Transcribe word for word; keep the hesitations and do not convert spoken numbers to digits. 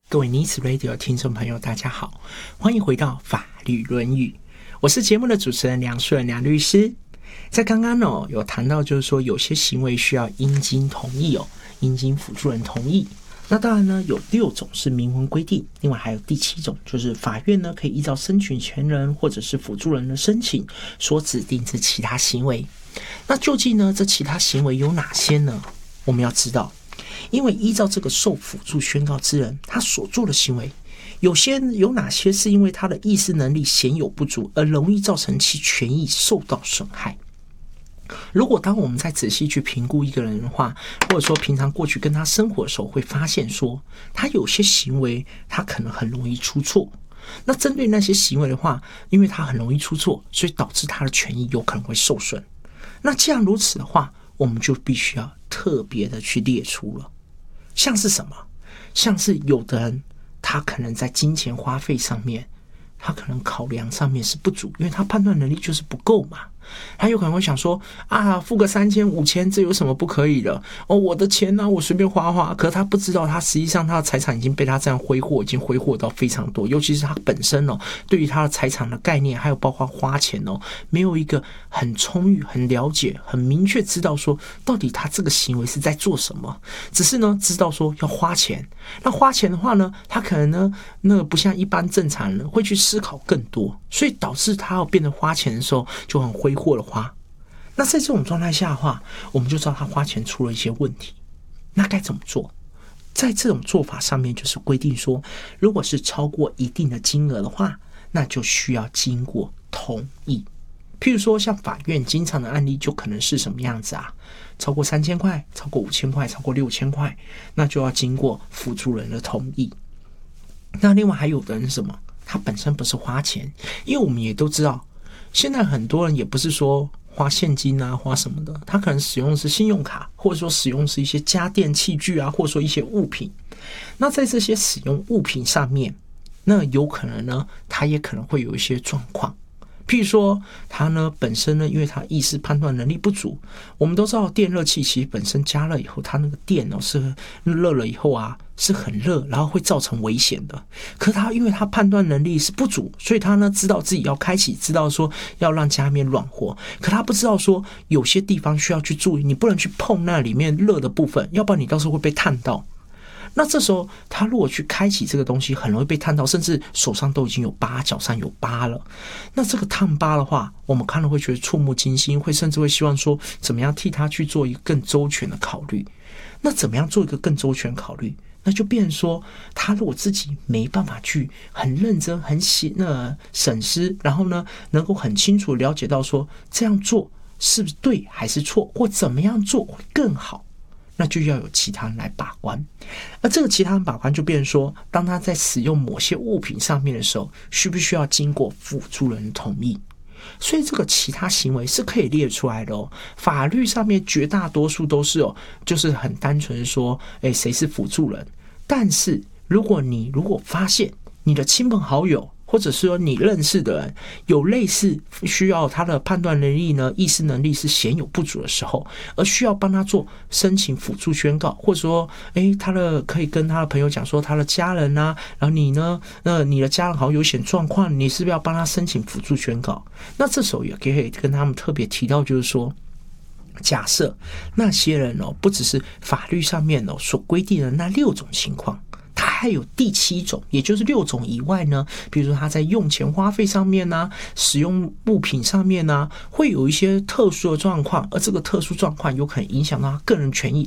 各位 Needs Radio 听众朋友大家好，欢迎回到法律论语，我是节目的主持人梁顺梁律师。在刚刚呢有谈到就是说有些行为需要应经同意哦，应经辅助人同意。那当然呢有六种是明文规定，另外还有第七种就是法院呢可以依照申请权人或者是辅助人的申请所指定之其他行为。那究竟呢这其他行为有哪些呢？我们要知道，因为依照这个受辅助宣告之人他所做的行为，有些有哪些是因为他的意识能力显有不足而容易造成其权益受到损害。如果当我们再仔细去评估一个人的话，或者说平常过去跟他生活的时候，会发现说他有些行为他可能很容易出错。那针对那些行为的话，因为他很容易出错，所以导致他的权益有可能会受损。那既然如此的话，我们就必须要特别的去列出了。像是什么？像是有的人他可能在金钱花费上面，他可能考量上面是不足，因为他判断能力就是不够嘛。他有可能会想说啊，付个三千五千，这有什么不可以的？哦，我的钱呢、啊，我随便花花。可是他不知道，他实际上他的财产已经被他这样挥霍，已经挥霍到非常多。尤其是他本身哦，对于他的财产的概念，还有包括花钱哦，没有一个很充裕、很了解、很明确知道说，到底他这个行为是在做什么。只是呢，知道说要花钱。那花钱的话呢，他可能呢，那个不像一般正常人会去思考更多，所以导致他要变得花钱的时候就很挥霍了花。那在这种状态下的话，我们就知道他花钱出了一些问题。那该怎么做？在这种做法上面就是规定说，如果是超过一定的金额的话，那就需要经过同意。譬如说像法院经常的案例就可能是什么样子啊？超过三千块，超过五千块，超过六千块，那就要经过辅助人的同意。那另外还有的人是什么？他本身不是花钱，因为我们也都知道，现在很多人也不是说花现金啊，花什么的，他可能使用的是信用卡，或者说使用的是一些家电器具啊，或者说一些物品。那在这些使用物品上面，那有可能呢，他也可能会有一些状况。譬如说他呢本身呢，因为他意识判断能力不足，我们都知道电热器其实本身加热以后，它那个电哦是热了以后啊是很热，然后会造成危险的。可他因为他判断能力是不足，所以他呢知道自己要开启，知道说要让家里面暖和，可他不知道说有些地方需要去注意，你不能去碰那里面热的部分，要不然你到时候会被烫到。那这时候他如果去开启这个东西，很容易被烫到，甚至手上都已经有疤，脚上有疤了。那这个烫疤的话，我们看了会觉得触目惊心，会甚至会希望说怎么样替他去做一个更周全的考虑。那怎么样做一个更周全考虑？那就变成说他如果自己没办法去很认真很细那审思，然后呢能够很清楚了解到说这样做是不是对还是错，或怎么样做会更好，那就要有其他人来把关。而这个其他人把关就变成说，当他在使用某些物品上面的时候，需不需要经过辅助人的同意？所以这个其他行为是可以列出来的哦。法律上面绝大多数都是哦，就是很单纯说，哎，谁是辅助人？但是如果你如果发现你的亲朋好友，或者是说你认识的人有类似需要他的判断能力呢、意识能力是显有不足的时候，而需要帮他做申请辅助宣告，或者说，诶，他的可以跟他的朋友讲说他的家人啊，然后你呢，呃，你的家人好像有险状况，你是不是要帮他申请辅助宣告？那这时候也可以跟他们特别提到，就是说，假设那些人哦，不只是法律上面哦所规定的那六种情况。它还有第七种，也就是六种以外呢，比如说他在用钱花费上面啊，使用物品上面啊，会有一些特殊的状况，而这个特殊状况有可能影响到他个人权益，